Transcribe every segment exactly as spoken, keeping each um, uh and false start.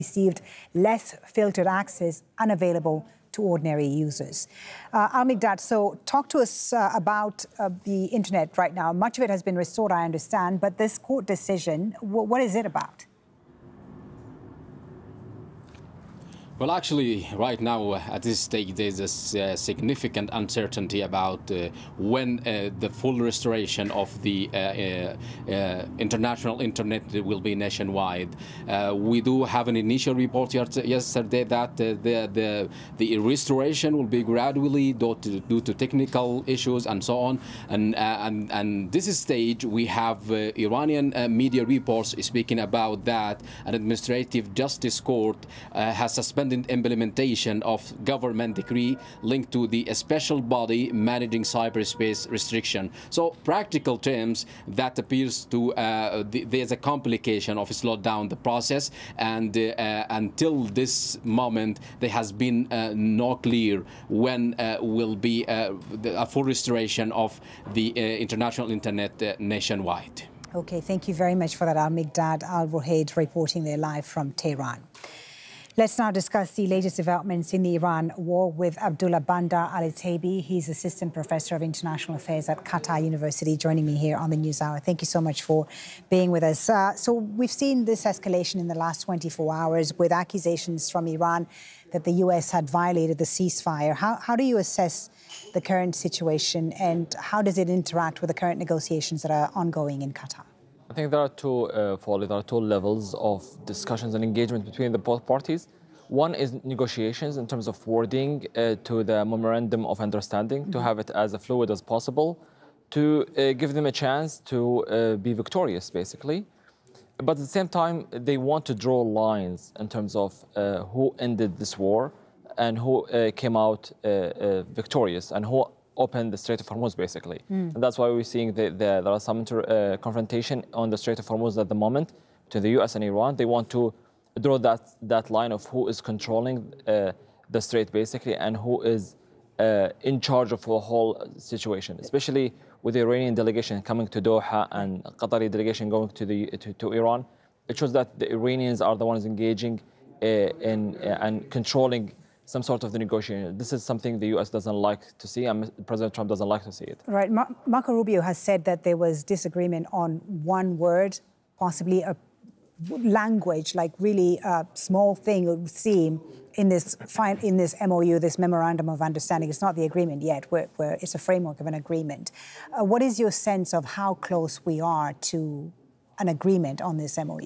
received less filtered access unavailable to ordinary users. Uh, Al-Mikdad, so talk to us uh, about uh, the internet right now. Much of it has been restored, I understand, but this court decision, what is it about? Well, actually, right now, uh, at this stage, there's a uh, significant uncertainty about uh, when uh, the full restoration of the uh, uh, uh, international internet will be nationwide. Uh, we do have an initial report yesterday that uh, the, the, the restoration will be gradually due to, due to technical issues and so on. And, uh, and, and this stage, we have uh, Iranian uh, media reports speaking about that an administrative justice court uh, has suspended implementation of government decree linked to the special body managing cyberspace restriction. So practical terms, that appears to uh, the, there's a complication of slow down the process, and uh, uh, until this moment there has been uh, no clear when uh, will be uh, the, a full restoration of the uh, international internet uh, nationwide. Okay, thank you very much for that, Al-Mikdad Al-Ruhaid, reporting there live from Tehran. Let's now discuss the latest developments in the Iran war with Abdullah Bandar Al-Otaibi. He's Assistant Professor of International Affairs at Qatar University, joining me here on the News Hour. Thank you so much for being with us. Uh, so we've seen this escalation in the last twenty-four hours with accusations from Iran that the U S had violated the ceasefire. How, how do you assess the current situation, and how does it interact with the current negotiations that are ongoing in Qatar? I think there are two, uh, Folly, there are two levels of discussions and engagement between the both parties. One is negotiations in terms of wording uh, to the memorandum of understanding, mm-hmm. to have it as fluid as possible, to uh, give them a chance to uh, be victorious, basically. But at the same time, they want to draw lines in terms of uh, who ended this war and who uh, came out uh, uh, victorious, and who open the Strait of Hormuz, basically. Mm. And that's why we're seeing the, the, there are some inter, uh, confrontation on the Strait of Hormuz at the moment between the U S and Iran. They want to draw that, that line of who is controlling uh, the Strait, basically, and who is uh, in charge of the whole situation, especially with the Iranian delegation coming to Doha and Qatari delegation going to, the, to, to Iran. It shows that the Iranians are the ones engaging uh, in uh, and controlling some sort of the negotiation. This is something the U S doesn't like to see, and President Trump doesn't like to see it. Right. Mar Marco Rubio has said that there was disagreement on one word, possibly a language, like really a small thing, it would seem, in this fine, in this M O U, this Memorandum of Understanding. It's not the agreement yet, where, where it's a framework of an agreement. Uh, what is your sense of how close we are to an agreement on this M O U?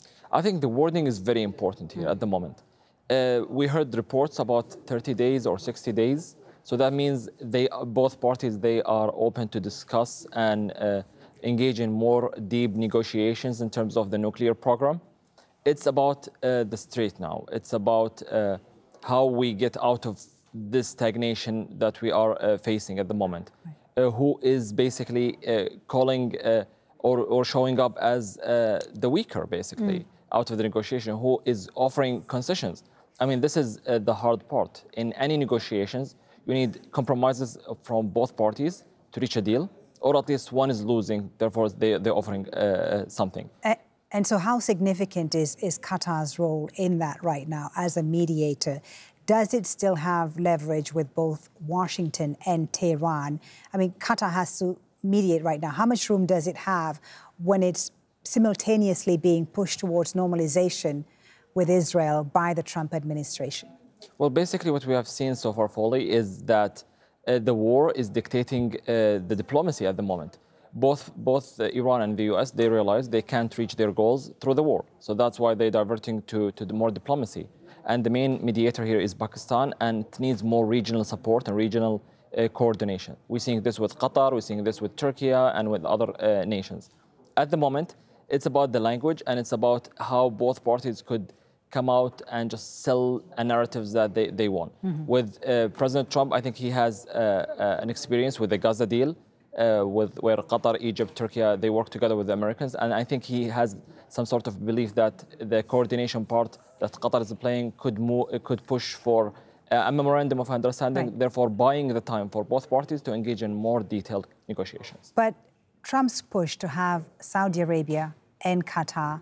I think the wording is very important here mm. at the moment. Uh, we heard reports about thirty days or sixty days. So that means they, both parties, they are open to discuss and uh, engage in more deep negotiations in terms of the nuclear program. It's about uh, the Strait now. It's about uh, how we get out of this stagnation that we are uh, facing at the moment. Right. Uh, who is basically uh, calling uh, or, or showing up as uh, the weaker, basically, mm. out of the negotiation, who is offering concessions. I mean, this is uh, the hard part. In any negotiations, you need compromises from both parties to reach a deal, or at least one is losing, therefore they, they're offering uh, something. Uh, and so how significant is, is Qatar's role in that right now as a mediator? Does it still have leverage with both Washington and Tehran? I mean, Qatar has to mediate right now. How much room does it have when it's simultaneously being pushed towards normalization with Israel by the Trump administration? Well, basically what we have seen so far, Folly, is that uh, the war is dictating uh, the diplomacy at the moment. Both, both uh, Iran and the U S, they realize they can't reach their goals through the war. So that's why they're diverting to, to the more diplomacy. And the main mediator here is Pakistan, and it needs more regional support and regional uh, coordination. We're seeing this with Qatar, we're seeing this with Turkey and with other uh, nations. At the moment, it's about the language, and it's about how both parties could come out and just sell a narratives that they, they want. Mm-hmm. With uh, President Trump, I think he has uh, uh, an experience with the Gaza deal, uh, with where Qatar, Egypt, Turkey, they work together with the Americans. And I think he has some sort of belief that the coordination part that Qatar is playing could, move, could push for a memorandum of understanding, right. therefore buying the time for both parties to engage in more detailed negotiations. But Trump's push to have Saudi Arabia and Qatar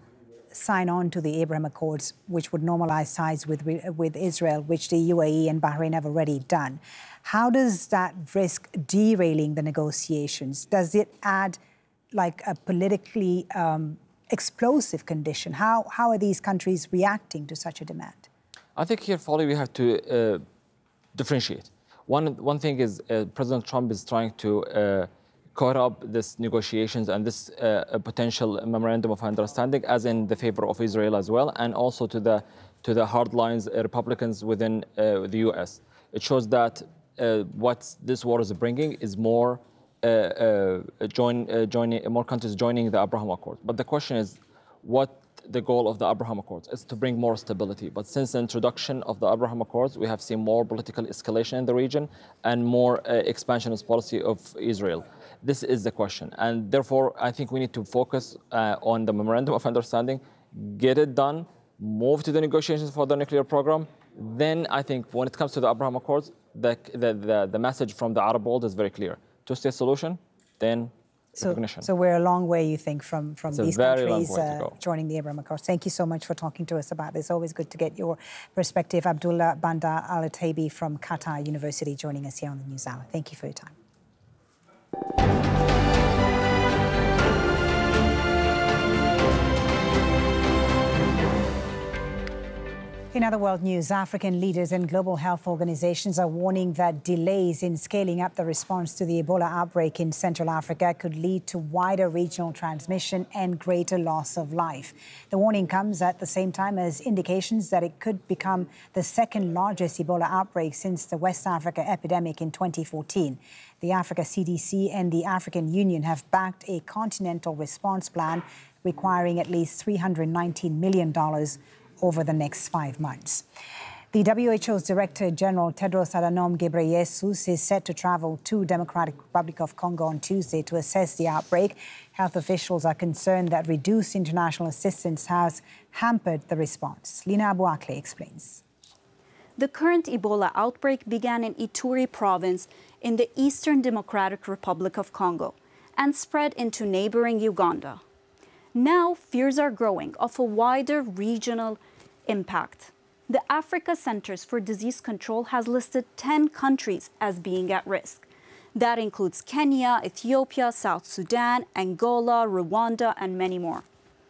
sign on to the Abraham Accords, which would normalize ties with, with Israel, which the U A E and Bahrain have already done. How does that risk derailing the negotiations? Does it add like a politically um, explosive condition? How, how are these countries reacting to such a demand? I think here, Folly, we have to uh, differentiate. One, one thing is uh, President Trump is trying to uh, caught up this negotiations and this uh, potential memorandum of understanding as in the favor of Israel as well, and also to the to the hardlines uh, Republicans within uh, the U S. It shows that uh, what this war is bringing is more uh, uh, join uh, joining more countries joining the Abraham Accords. But the question is, what the goal of the Abraham Accords is to bring more stability. But since the introduction of the Abraham Accords, we have seen more political escalation in the region and more uh, expansionist policy of Israel. This is the question. And therefore, I think we need to focus uh, on the Memorandum of Understanding, get it done, move to the negotiations for the nuclear program. Then I think when it comes to the Abraham Accords, the, the, the, the message from the Arab world is very clear. Two-state solution, then So, so we're a long way, you think, from, from these countries uh, joining the Abraham Accords. Thank you so much for talking to us about this. Always good to get your perspective. Abdullah Bandar Al-Otaibi from Qatar University joining us here on the News Hour. Thank you for your time. In other world news, African leaders and global health organizations are warning that delays in scaling up the response to the Ebola outbreak in Central Africa could lead to wider regional transmission and greater loss of life. The warning comes at the same time as indications that it could become the second largest Ebola outbreak since the West Africa epidemic in twenty fourteen. The Africa C D C and the African Union have backed a continental response plan requiring at least three hundred nineteen million dollars over the next five months. The W H O's Director General Tedros Adhanom Ghebreyesus is set to travel to Democratic Republic of Congo on Tuesday to assess the outbreak. Health officials are concerned that reduced international assistance has hampered the response. Lina Abuakle explains. The current Ebola outbreak began in Ituri province in the Eastern Democratic Republic of Congo and spread into neighboring Uganda. Now, fears are growing of a wider regional impact. The Africa Centers for Disease Control has listed ten countries as being at risk. That includes Kenya, Ethiopia, South Sudan, Angola, Rwanda, and many more.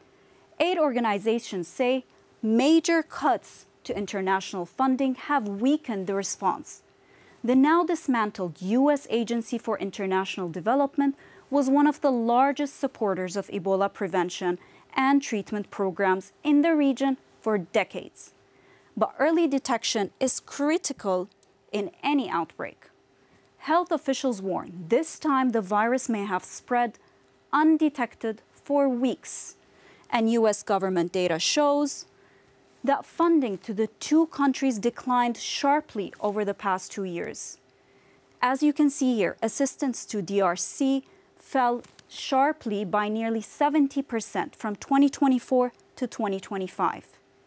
Aid organizations say major cuts to international funding have weakened the response. The now dismantled U S Agency for International Development was one of the largest supporters of Ebola prevention and treatment programs in the region for decades. But early detection is critical in any outbreak. Health officials warn this time the virus may have spread undetected for weeks. And U S government data shows that funding to the two countries declined sharply over the past two years. As you can see here, assistance to D R C fell sharply by nearly seventy percent from twenty twenty-four to twenty twenty-five.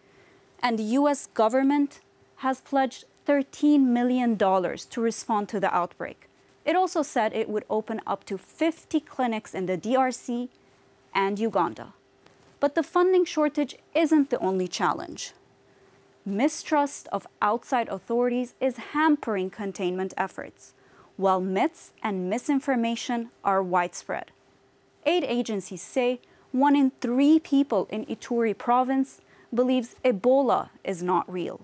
And the U S government has pledged thirteen million dollars to respond to the outbreak. It also said it would open up to fifty clinics in the D R C and Uganda. But the funding shortage isn't the only challenge. Mistrust of outside authorities is hampering containment efforts, while myths and misinformation are widespread. Aid agencies say one in three people in Ituri province believes Ebola is not real.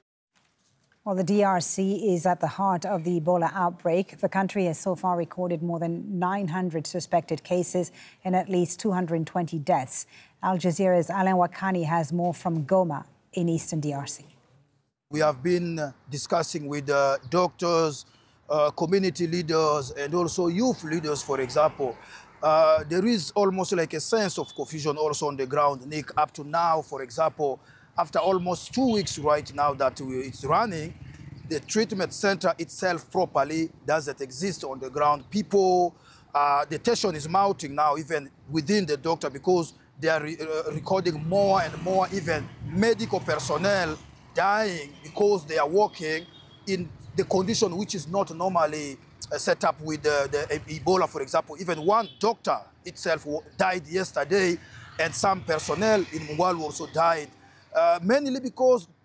Well, the D R C is at the heart of the Ebola outbreak. The country has so far recorded more than nine hundred suspected cases and at least two hundred twenty deaths. Al Jazeera's Alain Wakani has more from Goma in eastern D R C. We have been discussing with uh, doctors, uh, community leaders, and also youth leaders, for example. Uh, there is almost like a sense of confusion also on the ground, Nick. Up to now, for example, after almost two weeks right now that it's running, the treatment center itself properly doesn't exist on the ground. People, uh, the tension is mounting now even within the doctor because they are re uh, recording more and more even medical personnel dying because they are working in the condition which is not normally uh, set up with uh, the Ebola, for example. Even one doctor itself died yesterday and some personnel in Mungwalu also died, uh, mainly because